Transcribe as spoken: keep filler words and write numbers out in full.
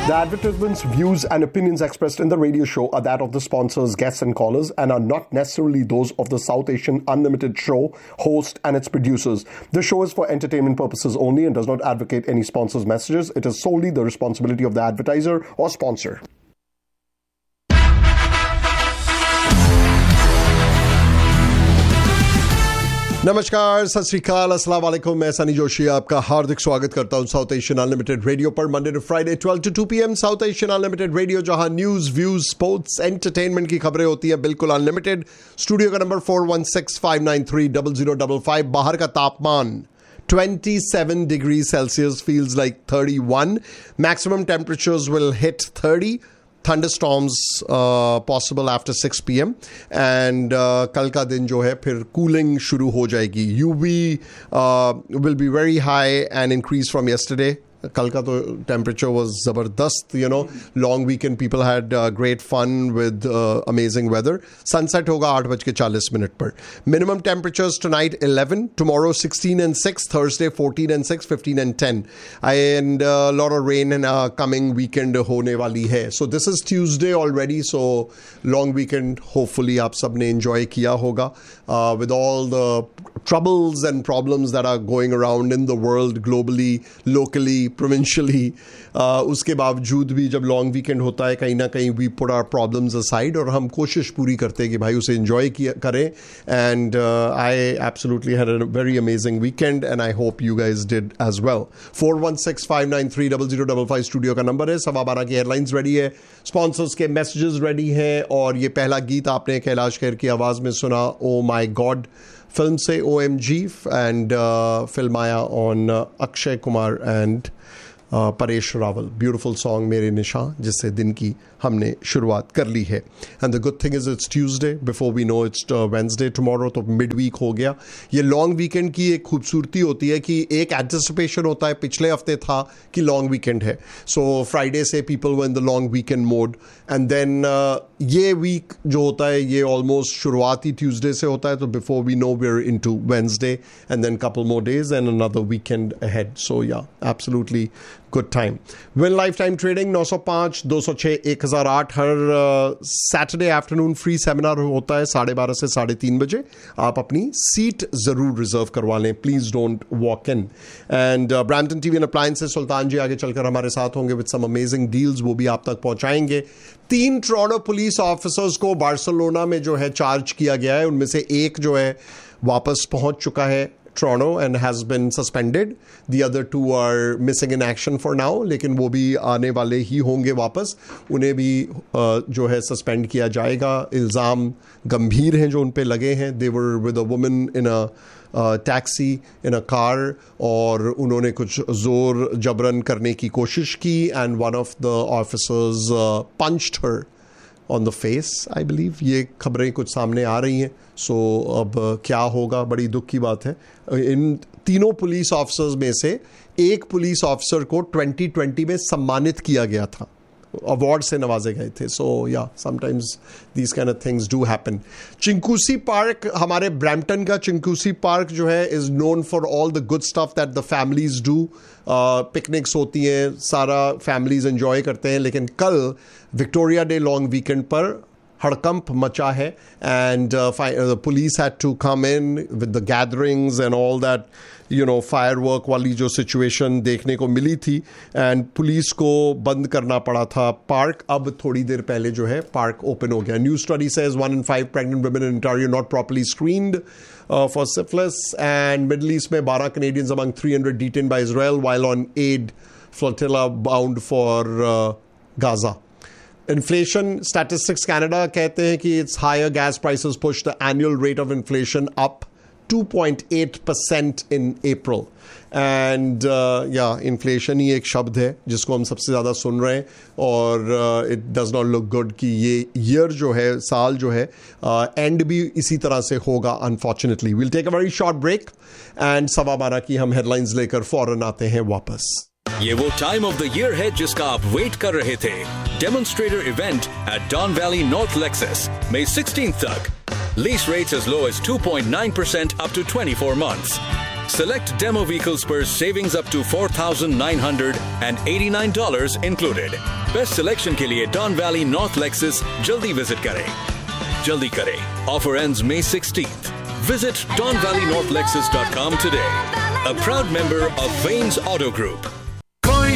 The advertisements, views, and opinions expressed in the radio show are that of the sponsors, guests, and callers, and are not necessarily those of the South Asian Unlimited show, host, and its producers. The show is for entertainment purposes only and does not advocate any sponsors' messages. It is solely the responsibility of the advertiser or sponsor. नमस्कार, सत श्री अकाल, अस्सलाम वालेकुम। मैं सनी जोशी आपका हार्दिक स्वागत करता हूं साउथ एशियन अनलिमिटेड रेडियो पर Monday to Friday twelve to to P M. South Asian unlimited radio, जहां न्यूज, व्यूज, स्पोर्ट्स, एंटरटेनमेंट की खबरें होती है बिल्कुल अनलिमिटेड। स्टूडियो का number four one six five nine three double zero double five. बाहर का तापमान twenty-seven degrees Celsius, feels like thirty-one. Maximum temperatures will hit thirty. Thunderstorms uh, possible after six p m and uh, कल का दिन जो है फिर cooling शुरू हो जाएगी. U V uh, will be very high and increase from yesterday. कल का तो temperature was ज़बरदस्त, you know, long weekend people had uh, great fun with uh, amazing weather. Sunset होगा आठ बज के चालीस मिनट पर. Minimum temperatures tonight eleven, tomorrow sixteen and six, Thursday fourteen and six, fifteen and ten, and a uh, lot of rain and uh, coming weekend होने वाली है. So this is Tuesday already, so long weekend hopefully आप सब ने enjoy किया होगा uh, with all the troubles and problems that are going around in the world, globally, locally, provincially. uh, उसके बावजूद भी जब लॉन्ग वीकेंड होता है कहीं ना कहीं we put our problems aside और हम कोशिश पूरी करते हैं कि भाई उसे एंजॉय करें. And I absolutely had a very amazing weekend and I hope you guys did as well. Four one six five nine three double zero double five studio का नंबर है. सवा बारह की हेडलाइंस रेडी है, sponsors के messages ready हैं, और ये पहला गीत आपने कैलाश खेर की आवाज़ में सुना, ओ माई गॉड फिल्म से, O M G, and film आया on Akshay Kumar and Paresh Rawal. Beautiful song मेरे निशान, जिससे दिन की हमने शुरुआत कर ली है. And the good thing is it's Tuesday, before we know it's Wednesday tomorrow, तो मिड वीक हो गया. ये लॉन्ग वीकेंड की एक खूबसूरती होती है कि एक एंटिसिपेशन होता है. पिछले हफ्ते था कि लॉन्ग वीकेंड है, सो फ्राइडे से people were in the long weekend mode, and then ये वीक जो होता है ये ऑलमोस्ट शुरुआत ही ट्यूसडे से होता है. तो before we know we are in to Wednesday and then couple more days and another weekend ahead. सो या, absolutely good time. Win life time trading नौ सौ पाँच, दो सौ छः, एक हज़ार आठ. हर सैटरडे आफ्टरनून फ्री सेमिनार होता है साढ़े बारह से साढ़े तीन बजे. आप अपनी सीट ज़रूर रिजर्व करवा लें, please don't walk in. And Brampton TV and appliances सुल्तान जी आगे चलकर हमारे साथ होंगे विद सम अमेजिंग डील्स, वो भी आप तक पहुंचाएंगे. तीन टोरंटो पुलिस ऑफिसर्स को बार्सिलोना में जो है चार्ज किया गया है, उनमें से एक जो है वापस पहुंच चुका है Toronto and has been suspended. The other two are missing in action for now, लेकिन वो भी आने वाले ही होंगे वापस. उन्हें भी uh, जो है सस्पेंड किया जाएगा. इल्ज़ाम गंभीर हैं जो उन पे लगे हैं. They were with a woman in a uh, taxi in a car, और उन्होंने कुछ जोर जबरन करने की कोशिश की, and one of the officers uh, punched her on the face, I believe. ये खबरें कुछ सामने आ रही हैं. सो so, अब क्या होगा, बड़ी दुख की बात है. इन तीनों पुलिस ऑफिसर्स में से एक पुलिस ऑफिसर को ट्वेंटी ट्वेंटी में सम्मानित किया गया था, अवार्ड से नवाजे गए थे. सो या, sometimes these kind of things do happen. चिंकूसी park, हमारे ब्रैम्पटन का चिंकूसी पार्क जो है is known for all the good stuff that the families do. Picnics होती हैं, सारा फैमिलीज एंजॉय करते हैं. लेकिन कल विक्टोरिया डे लॉन्ग वीकेंड पर हड़कंप मचा है, and police had to come in with the gatherings and all that, you know, fire work वाली जो सिचुएशन देखने को मिली थी, एंड पुलिस को बंद करना पड़ा था पार्क. अब थोड़ी देर पहले जो है पार्क ओपन हो गया. New study says one in five pregnant women in Ontario not properly screened for syphilis, and middle east में बारह Canadians among three hundred detained by Israel while on aid flotilla bound for uh, Gaza. Inflation Statistics Canada कहते हैं कि its higher gas prices push the annual rate of inflation up two point eight percent in April. And या inflation ही एक शब्द है जिसको हम सबसे ज़्यादा सुन रहे हैं, और it does not look good कि ये ईयर जो है, साल जो है, एंड uh, भी इसी तरह से होगा unfortunately. We'll take a very short break and सवा बारह की हम हेडलाइंस लेकर फौरन आते हैं वापस. ये वो टाइम ऑफ द ईयर है जिसका आप वेट कर रहे थे. Demonstrator event at dawn valley north Lexus, May sixteenth तक. Lease rates as low as two point nine percent up to twenty-four months. Select demo vehicles per savings up to four thousand nine hundred eighty-nine dollars included. Best selection के लिए Don Valley North Lexus जल्दी visit करें. जल्दी करें. Offer ends May sixteenth. Visit don valley north lexus dot com today. A proud member of Vane's Auto Group.